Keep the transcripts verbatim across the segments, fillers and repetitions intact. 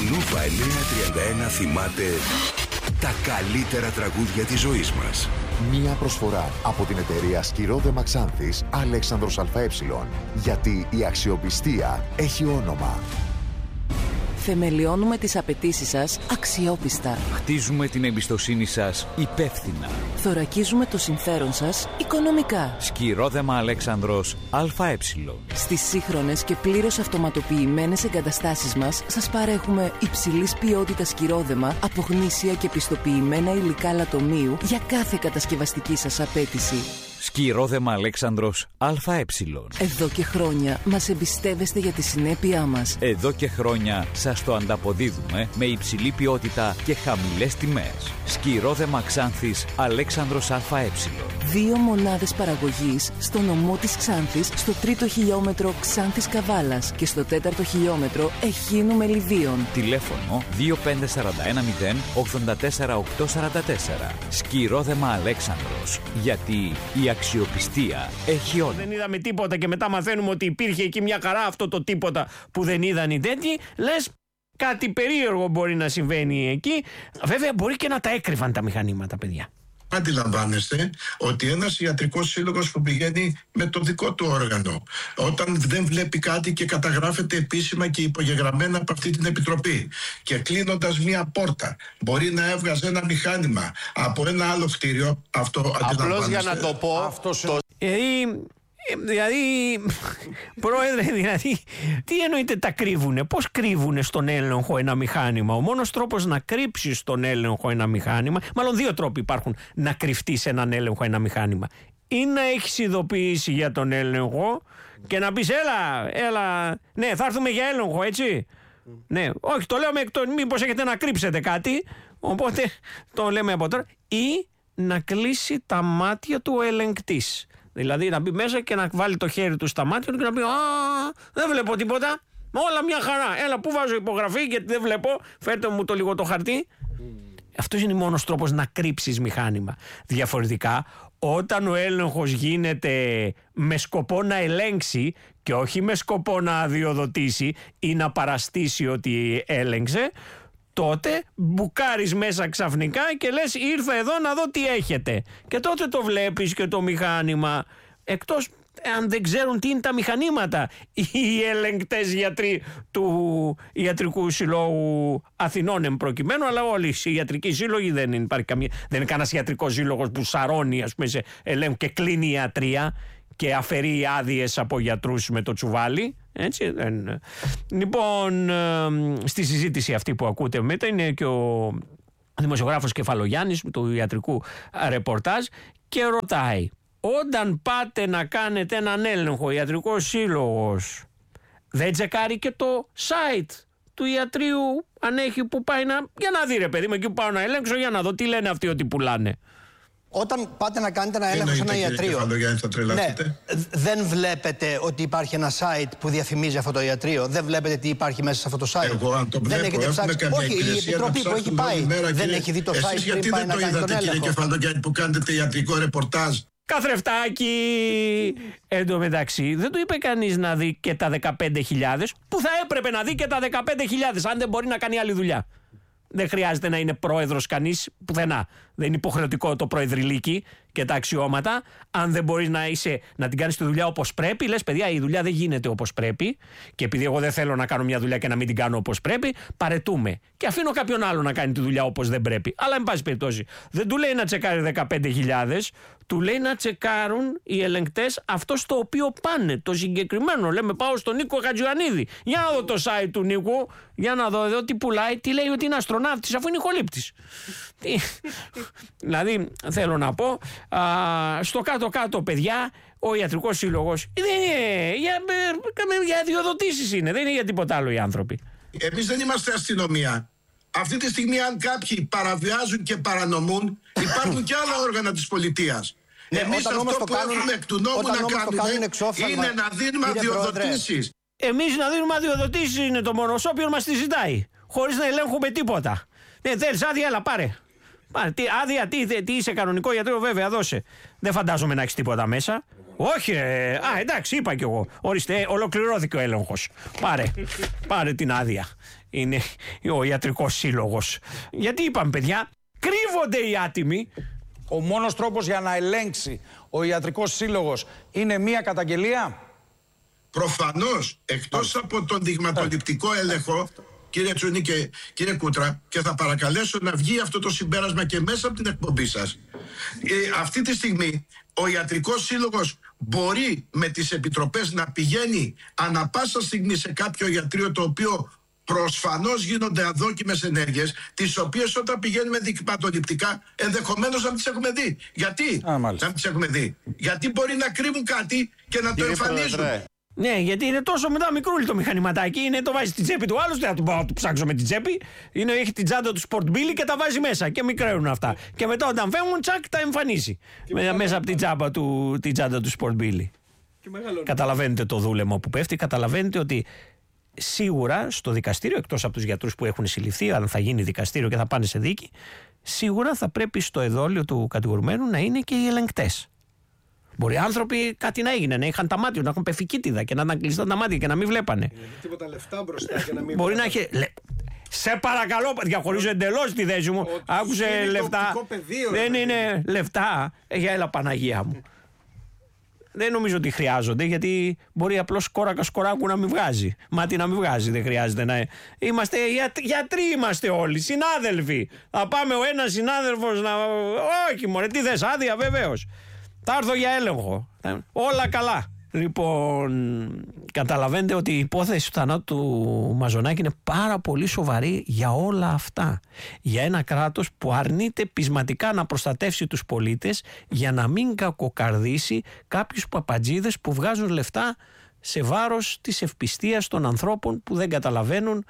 Νόβα εννιακόσια τριάντα ένα θυμάται τα καλύτερα τραγούδια της ζωής μας. Μία προσφορά από την εταιρεία Σκυρόδεμα Ξάνθης Αλέξανδρος ΑΕ. Γιατί η αξιοπιστία έχει όνομα. Θεμελιώνουμε τις απαιτήσεις σας αξιόπιστα. Χτίζουμε την εμπιστοσύνη σας υπεύθυνα. Θωρακίζουμε το συμφέρον σας οικονομικά. Σκυρόδεμα Αλέξανδρος ΑΕ. Στις σύγχρονες και πλήρως αυτοματοποιημένες εγκαταστάσεις μας σας παρέχουμε υψηλής ποιότητας σκυρόδεμα από γνήσια και πιστοποιημένα υλικά λατομείου για κάθε κατασκευαστική σας απέτηση. Σκυρόδεμα Αλέξανδρος ΑΕ. Εδώ και χρόνια μας εμπιστεύεστε για τη συνέπειά μας. Εδώ και χρόνια σας το ανταποδίδουμε με υψηλή ποιότητα και χαμηλές τιμές. Σκυρόδεμα Ξάνθης Αλέξανδρος ΑΕ. Δύο μονάδες παραγωγής στο νομό της Ξάνθης, στο τρίτο χιλιόμετρο Ξάνθης Καβάλας και στο τέταρτο χιλιόμετρο Εχίνου Μελιδίων. Τηλέφωνο δύο πέντε τέσσερα ένα μηδέν ογδόντα τέσσερα οκτακόσια σαράντα τέσσερα. Σκυρόδεμα Αλέξανδρος. Γιατί η αξιοπιστία έχει όνομα. Δεν είδαμε τίποτα και μετά μαθαίνουμε ότι υπήρχε εκεί μια χαρά αυτό το τίποτα που δεν είδαν οι τέτοιοι. Λες κάτι περίεργο μπορεί να συμβαίνει εκεί. Βέβαια μπορεί και να τα έκρυβαν τα μηχανήματα, παιδιά. Αντιλαμβάνεστε ότι ένας ιατρικός σύλλογος που πηγαίνει με το δικό του όργανο, όταν δεν βλέπει κάτι και καταγράφεται επίσημα και υπογεγραμμένα από αυτή την επιτροπή, και κλείνοντας μία πόρτα μπορεί να έβγαζε ένα μηχάνημα από ένα άλλο κτίριο, αυτό αντιλαμβάνεστε. Απλώς για να το πω, Αυτός το... Δηλαδή, δηλαδή, πρόεδρε, δηλαδή, τι εννοείται τα κρύβουνε, πώς κρύβουνε στον έλεγχο ένα μηχάνημα? Ο μόνος τρόπος να κρύψεις στον έλεγχο ένα μηχάνημα, μάλλον δύο τρόποι υπάρχουν να κρυφτείς έναν έλεγχο ένα μηχάνημα. Ή να έχεις ειδοποιήσει για τον έλεγχο και να πεις έλα, έλα, ναι, θα έρθουμε για έλεγχο, έτσι. Mm. Ναι, όχι, το λέω με εκτό, μήπως έχετε να κρύψετε κάτι, οπότε το λέμε από τώρα. Ή να κλείσει τα μάτια του ο ελεγκτής. Δηλαδή να μπει μέσα και να βάλει το χέρι του στα μάτια του και να πει «Α, δεν βλέπω τίποτα, όλα μια χαρά, έλα, πού βάζω υπογραφή γιατί δεν βλέπω, φέρτε μου το λίγο το χαρτί». Mm. Αυτός είναι ο μόνος τρόπος να κρύψεις μηχάνημα. Διαφορετικά, όταν ο έλεγχος γίνεται με σκοπό να ελέγξει και όχι με σκοπό να αδειοδοτήσει ή να παραστήσει ότι έλεγξε, τότε μπουκάρεις μέσα ξαφνικά και λες ήρθα εδώ να δω τι έχετε. Και τότε το βλέπεις και το μηχάνημα, εκτός αν δεν ξέρουν τι είναι τα μηχανήματα οι ελεγκτές γιατροί του Ιατρικού Συλλόγου Αθηνών εν προκειμένου, αλλά όλοι οι ιατρικοί σύλλογοι, δεν υπάρχει καμία, δεν είναι κανένας ιατρικός σύλλογος που σαρώνει, ας πούμε, σε ελέγχου και κλείνει ιατρία και αφαιρεί άδειες από γιατρούς με το τσουβάλι. Έτσι, δεν... Λοιπόν, στη συζήτηση αυτή που ακούτε μετά είναι και ο δημοσιογράφος Κεφαλογιάννης του ιατρικού ρεπορτάζ και ρωτάει, όταν πάτε να κάνετε έναν έλεγχο, ο ιατρικός σύλλογος δεν τσεκάρει και το site του ιατρίου αν έχει που πάει να... Για να δει ρε παιδί μου, εκεί που πάω να ελέγξω, για να δω τι λένε αυτοί ότι πουλάνε. Όταν πάτε να κάνετε ένα έλεγχο σε ένα ιατρείο, ναι, δεν βλέπετε ότι υπάρχει ένα site που διαφημίζει αυτό το ιατρείο? Δεν βλέπετε τι υπάρχει μέσα σε αυτό το site? Εγώ αν το βλέπω, δεν έχετε ψάξει? Όχι, η επιτροπή που έχει πάει δεν κύριε... έχει δει το Εσείς site γιατί πριν πάει δεν να το κάνει τον είδατε, έλεγχο? κύριε Κεφαλογιάννη, που κάνετε ιατρικό ρεπορτάζ? Καθρεφτάκι! Εν τω μεταξύ, δεν του είπε κανείς να δει και τα δεκαπέντε χιλιάδες που θα έπρεπε να δει και τα δεκαπέντε χιλιάδες αν δεν μπορεί να κάνει άλλη δουλειά. Δεν χρειάζεται να είναι πρόεδρος κανείς πουθενά. Δεν είναι υποχρεωτικό το προεδρυλίκι και τα αξιώματα. Αν δεν μπορείς να, είσαι, να την κάνεις τη δουλειά όπως πρέπει, λες παιδιά, η δουλειά δεν γίνεται όπως πρέπει. Και επειδή εγώ δεν θέλω να κάνω μια δουλειά και να μην την κάνω όπως πρέπει, παρετούμε. Και αφήνω κάποιον άλλο να κάνει τη δουλειά όπως δεν πρέπει. Αλλά, εν πάση περιπτώσει, δεν του λέει να τσεκάρει δεκαπέντε χιλιάδες, του λέει να τσεκάρουν οι ελεγκτές αυτό στο οποίο πάνε. Το συγκεκριμένο. Λέμε, πάω στον Νίκο Χατζιωαννίδη. Για να δω το site του Νίκου, για να δω εδώ τι πουλάει, τι λέει ότι είναι αστροναύτης, αφού είναι ηχολήπτης. Δηλαδή, θέλω να πω, α, στο κάτω-κάτω, παιδιά, ο ιατρικός σύλλογος δεν είναι για, για αδειοδοτήσεις είναι, δεν είναι για τίποτα άλλο οι άνθρωποι. Εμείς δεν είμαστε αστυνομία. Αυτή τη στιγμή, αν κάποιοι παραβιάζουν και παρανομούν, υπάρχουν και άλλα όργανα της πολιτείας. Ναι, εμείς αυτό που κάνουν, έχουμε εκ του νόμου να κάνουμε είναι να δίνουμε αδειοδοτήσεις. Εμείς να δίνουμε αδειοδοτήσεις είναι το μόνο, όποιον μας τη ζητάει, χωρίς να ελέγχουμε τίποτα. Ναι, θέλεις άδεια, έλα πάρε. Πάρε τι, άδεια, τι, τι είσαι κανονικό ιατρείο, βέβαια, δώσε. Δεν φαντάζομαι να έχεις τίποτα μέσα. Όχι, ε, α, εντάξει, είπα κι εγώ. Ορίστε, ολοκληρώθηκε ο έλεγχος. Πάρε, πάρε την άδεια. Είναι ο ιατρικός σύλλογος. Γιατί είπαμε, παιδιά, κρύβονται οι άτιμοι. Ο μόνος τρόπος για να ελέγξει ο ιατρικός σύλλογος είναι μία καταγγελία. Προφανώς, εκτός από τον δειγματοληπτικό έλεγχο, κύριε Τσουνή και κύριε Κούτρα, και θα παρακαλέσω να βγει αυτό το συμπέρασμα και μέσα από την εκπομπή σας. Ε, αυτή τη στιγμή ο ιατρικός σύλλογος μπορεί με τις επιτροπές να πηγαίνει ανα πάσα στιγμή σε κάποιο ιατρείο, το οποίο προσφανώς γίνονται αδόκιμες ενέργειες, τις οποίες όταν πηγαίνουμε δειγματοληπτικά ενδεχομένως να τις έχουμε δει. Γιατί Α, να τις έχουμε δει? Γιατί μπορεί να κρύβουν κάτι και να το εμφανίζουν. Ναι, γιατί είναι τόσο μετά μικρούλι το μηχανηματάκι. Είναι, το βάζει στην τσέπη του άλλου. Δεν θα του πάω να του ψάξω με την τσέπη. Είναι, έχει την τσάντα του Sport Billy και τα βάζει μέσα. Και μικραίνουν αυτά. Και μετά όταν φεύγουν, τσακ, τα εμφανίζει. Με, μέσα από την, τσάπα του, την τσάντα του Sport Billy. Καταλαβαίνετε το δούλεμα που πέφτει. Καταλαβαίνετε ότι σίγουρα στο δικαστήριο, εκτός από τους γιατρούς που έχουν συλληφθεί, αν θα γίνει δικαστήριο και θα πάνε σε δίκη, σίγουρα θα πρέπει στο εδόλιο του κατηγορουμένου να είναι και οι ελεγκτές. Μπορεί άνθρωποι κάτι να έγινε, να είχαν τα μάτια, να έχουν πεφικίτιδα και να ήταν κλειστά τα μάτια και να μην βλέπανε. Είναι τίποτα λεφτά μπροστά και να μην Μπορεί βλέπανε. να έχει. Λε... Σε παρακαλώ, διαχωρίζω εντελώς τη θέση μου. Ότι Άκουσε είναι λεφτά. πεδίο, Δεν ρε, είναι λεφτά. Για έλα Παναγία μου. Δεν νομίζω ότι χρειάζονται, γιατί μπορεί απλώς κόρακα σκοράκου να μην βγάζει. Μάτι να μην βγάζει, δεν χρειάζεται να. Είμαστε γιατροί, είμαστε όλοι, συνάδελφοι. Θα πάμε ο ένας συνάδελφος να. Όχι, μωρέ, τι θες, άδεια, βεβαίως. Θα έρθω για έλεγχο. Όλα καλά. Λοιπόν, καταλαβαίνετε ότι η υπόθεση του θανάτου του Μαζονάκη είναι πάρα πολύ σοβαρή για όλα αυτά. Για ένα κράτος που αρνείται πεισματικά να προστατεύσει τους πολίτες για να μην κακοκαρδίσει κάποιους παπατζίδες που βγάζουν λεφτά σε βάρος της ευπιστίας των ανθρώπων που δεν καταλαβαίνουν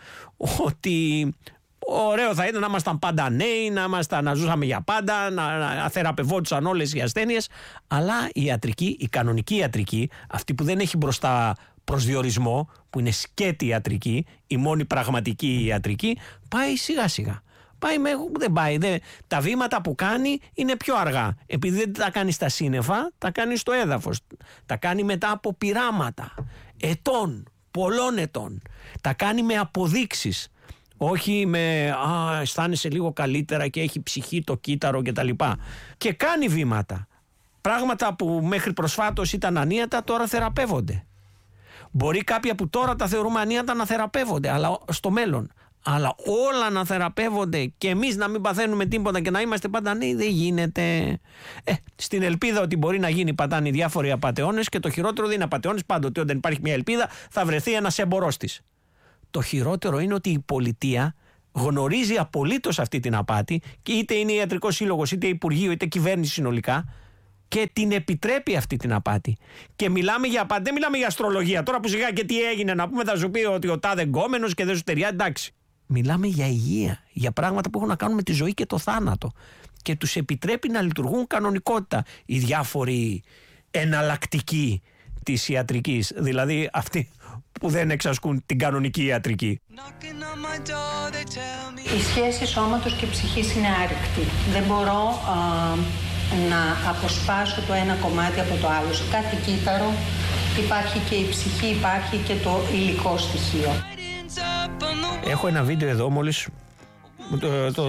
ότι ωραίο θα ήταν να ήμασταν πάντα νέοι, να, ήμασταν, να ζούσαμε για πάντα, να, να θεραπευόντουσαν όλες οι ασθένειες, αλλά η ιατρική, η κανονική ιατρική, αυτή που δεν έχει μπροστά προσδιορισμό, που είναι σκέτη ιατρική, η μόνη πραγματική ιατρική, πάει σιγά σιγά. Πάει με, δεν πάει. Δεν, τα βήματα που κάνει είναι πιο αργά. Επειδή δεν τα κάνει στα σύννεφα, τα κάνει στο έδαφος. Τα κάνει μετά από πειράματα ετών, πολλών ετών. Τα κάνει με αποδείξεις. Όχι με «α, αισθάνεσαι λίγο καλύτερα και έχει ψυχή το κύτταρο» και τα λοιπά. Και κάνει βήματα. Πράγματα που μέχρι προσφάτως ήταν ανίατα τώρα θεραπεύονται. Μπορεί κάποια που τώρα τα θεωρούμε ανίατα να θεραπεύονται, αλλά στο μέλλον. Αλλά όλα να θεραπεύονται και εμείς να μην παθαίνουμε τίποτα και να είμαστε πάντα νέοι, δεν γίνεται. Ε, στην ελπίδα ότι μπορεί να γίνει πατάνε διάφοροι απατεώνες, και το χειρότερο δεν είναι απατεώνες, πάντοτε όταν υπάρχει μια ελπίδα θα βρεθεί ένας έμπορός της. Το χειρότερο είναι ότι η πολιτεία γνωρίζει απολύτως αυτή την απάτη, και είτε είναι ιατρικός σύλλογος, είτε υπουργείο, είτε κυβέρνηση συνολικά, και την επιτρέπει αυτή την απάτη. Και μιλάμε για απάτη, δεν μιλάμε για αστρολογία. Τώρα που σιγά και τι έγινε, να πούμε, θα σου πει ότι ο τάδε γκόμενος και δεν σου ταιριάζει, εντάξει. Μιλάμε για υγεία, για πράγματα που έχουν να κάνουν με τη ζωή και το θάνατο. Και τους επιτρέπει να λειτουργούν κανονικότητα οι διάφοροι εναλλακτικοί της ιατρικής, δηλαδή αυτοί που δεν εξασκούν την κανονική ιατρική. Η σχέση σώματος και ψυχής είναι άρρηκτη. Δεν μπορώ α, να αποσπάσω το ένα κομμάτι από το άλλο. Σε κάθε κύτταρο υπάρχει και η ψυχή, υπάρχει και το υλικό στοιχείο. Έχω ένα βίντεο εδώ, μόλις το, το,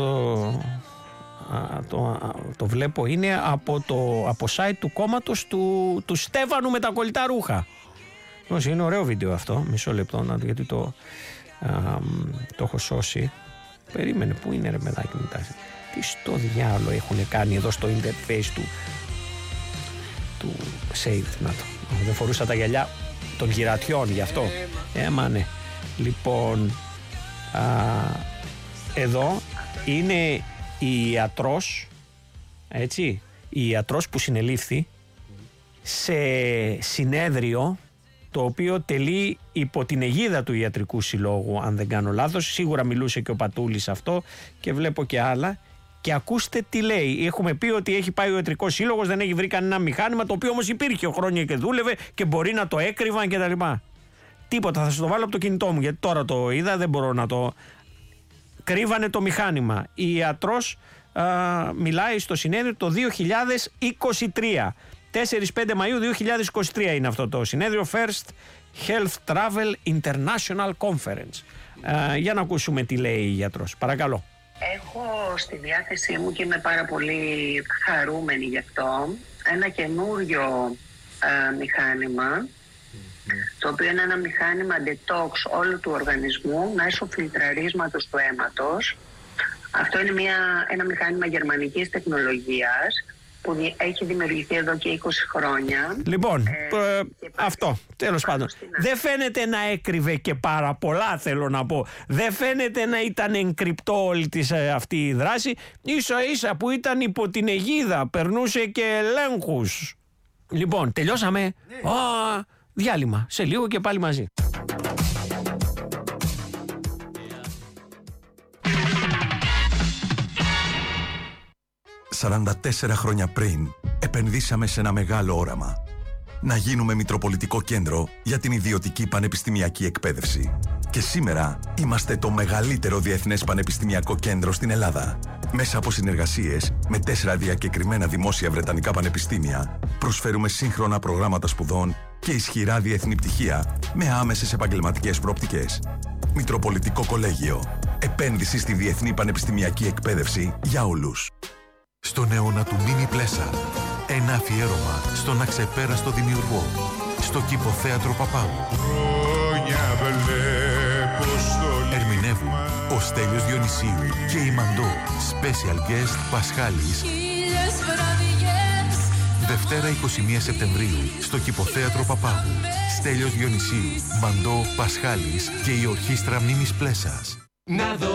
το, το βλέπω, είναι από το από site του κόμματος του, του Στέφανου με τα κολλητά ρούχα. Είναι ωραίο βίντεο αυτό, μισό λεπτό, γιατί το, α, το έχω σώσει. Περίμενε, πού είναι ρε παιδάκι μετά. Τι στο διάλο έχουν κάνει εδώ στο interface του του Save, να το. Δεν φορούσα τα γυαλιά των γυρατιών γι' αυτό. Ε, μα ναι. Λοιπόν, α, εδώ είναι η ιατρός, έτσι, η ιατρός που συνελήφθη σε συνέδριο το οποίο τελεί υπό την αιγίδα του Ιατρικού Συλλόγου, αν δεν κάνω λάθος. Σίγουρα μιλούσε και ο Πατούλης αυτό και βλέπω και άλλα. Και ακούστε τι λέει. Έχουμε πει ότι έχει πάει ο Ιατρικός Σύλλογος, δεν έχει βρει κανένα μηχάνημα, το οποίο όμως υπήρχε χρόνια και δούλευε και μπορεί να το έκρυβαν κτλ. Τίποτα, θα σας το βάλω από το κινητό μου, γιατί τώρα το είδα, δεν μπορώ να το. Κρύβανε το μηχάνημα. Η ιατρός α, μιλάει στο συνέδριο το δύο χιλιάδες είκοσι τρία. τέσσερις με πέντε Μαΐου δύο χιλιάδες είκοσι τρία είναι αυτό το συνέδριο, First Health Travel International Conference. Ε, για να ακούσουμε τι λέει η γιατρός. Παρακαλώ. Έχω στη διάθεσή μου και είμαι πάρα πολύ χαρούμενη γι' αυτό ένα καινούριο ε, μηχάνημα, το οποίο είναι ένα μηχάνημα detox όλου του οργανισμού μέσω φιλτραρίσματος του αίματος. Αυτό είναι μια, ένα μηχάνημα γερμανικής τεχνολογίας που έχει δημιουργηθεί εδώ και είκοσι χρόνια. Λοιπόν, ε, ε, αυτό, τέλος πάντων. Δεν φαίνεται να έκρυβε και πάρα πολλά, θέλω να πω. Δεν φαίνεται να ήταν εγκρυπτό όλη της ε, αυτή η δράση. Ίσα ίσα που ήταν υπό την αιγίδα, περνούσε και ελέγχους. Λοιπόν, τελειώσαμε. Ναι. Α, διάλειμμα. Σε λίγο και πάλι μαζί. σαράντα τέσσερα χρόνια πριν, επενδύσαμε σε ένα μεγάλο όραμα. Να γίνουμε μητροπολιτικό κέντρο για την ιδιωτική πανεπιστημιακή εκπαίδευση. Και σήμερα είμαστε το μεγαλύτερο διεθνές πανεπιστημιακό κέντρο στην Ελλάδα. Μέσα από συνεργασίες με τέσσερα διακεκριμένα δημόσια βρετανικά πανεπιστήμια, προσφέρουμε σύγχρονα προγράμματα σπουδών και ισχυρά διεθνή πτυχία με άμεσες επαγγελματικές προοπτικές. Μητροπολιτικό Κολέγιο. Επένδυση στη διεθνή πανεπιστημιακή εκπαίδευση για όλους. Στον αιώνα του Μίνι Πλέσα, ένα αφιέρωμα στον αξεπέραστο δημιουργό, στο Κηποθέατρο Παπάγου. Ερμηνεύουν ο Στέλιος Διονυσίου και η Μαντώ, special guest Πασχάλης. Δευτέρα εικοστή πρώτη Σεπτεμβρίου, στο Κηποθέατρο Παπάγου. Στέλιος Διονυσίου, Μαντώ, Πασχάλης και η Ορχήστρα Μίνις Πλέσας. Να δω